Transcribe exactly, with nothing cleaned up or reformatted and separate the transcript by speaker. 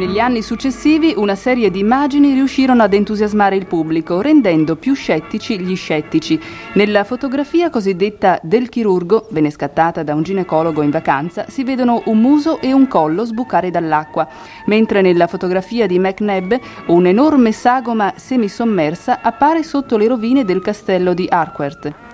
Speaker 1: Negli anni successivi una serie di immagini riuscirono ad entusiasmare il pubblico, rendendo più scettici gli scettici. Nella fotografia cosiddetta del chirurgo, venne scattata da un ginecologo in vacanza, si vedono un muso e un collo sbucare dall'acqua, mentre nella fotografia di McNabb un'enorme sagoma semisommersa appare sotto le rovine del castello di Arquert.